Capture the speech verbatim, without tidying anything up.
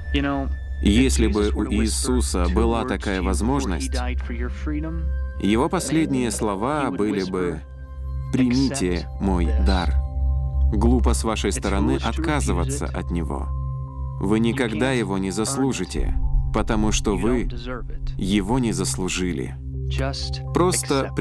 Если бы у Иисуса была такая возможность, Его последние слова были бы «Примите мой дар». Глупо с вашей стороны отказываться от Него. Вы никогда его не заслужите, потому что вы его не заслужили. Просто